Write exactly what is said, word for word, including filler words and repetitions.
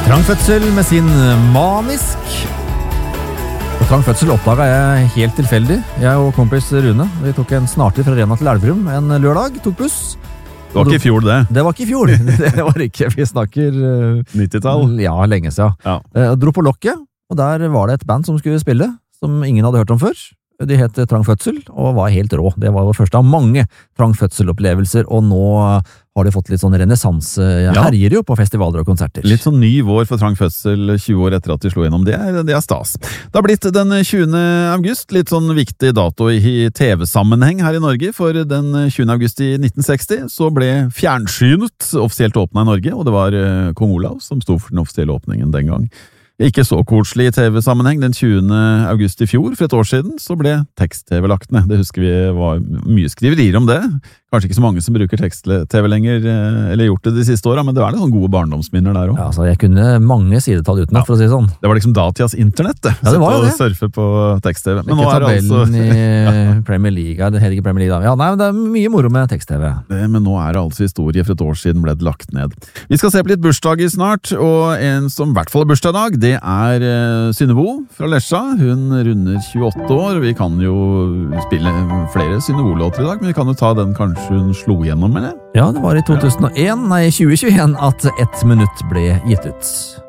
Trang Fødsel med sin Manisk. Og Trang Fødsel oppdaget jeg helt tilfeldig. Jeg og kompis Rune, vi tok en snartur fra Rena til Elverum en lørdag, tok buss. Det var ikke i fjor det. Det var ikke i fjor. Det var ikke, vi snakker uh, nittitall. Ja, lenge siden. Ja. Uh, dro på lokket, og der var det et band som skulle spille, som ingen hadde hørt om før. De het Trang Fødsel, og var helt rå. Det var jo første av mange Trang Fødsel-opplevelser, og nå har de fått litt sånn renessanse, Ja. herjer jo på festivaler og konserter. Litt sånn ny vår for Trang Fødsel tjue år etter at de slo gjennom. Det er, det er stas. Det har blitt den tjuende august, litt sånn viktig dato i T V-sammenheng her i Norge, for den tjuende august i nitten seksti så ble fjernsynet offisielt åpnet i Norge, og det var Kong Olav som sto for den offisielle åpningen den gang. Ikke så koselig i T V-sammenheng. Den tjuende august i fjor, for et år siden, så ble tekst-T V lagt ned. Det husker vi var mye skriverier om det. Kanskje ikke så mange som bruker tekst-T V lenger, eller gjort det de siste årene, men det var noen gode barndomsminner der også. Ja, altså jeg kunne mange sidetall uten, ja. For å si det sånn. Det var liksom datidas internett, det. Ja, det var jo det. Surfe på tekst-T V. Men nå er det altså... i Premier League, ja, det heter ikke Premier League da. Ja, nei, men det er mye moro med tekst-T V. Men nå er det altså historie. For et år siden ble det lagt ned. Vi skal se på litt bursdager snart, og en som i hvert fall er bursdag i dag, det er Synnøve fra Lesja. Hun runder tjueåtte år, og vi kan jo spille flere Synnøve-låter i dag, men vi kan jo ta den kanskje hun slo gjennom, eller? Ja, det var i to tusen og en, nei, tjue tjueen at ett minutt ble gitt ut.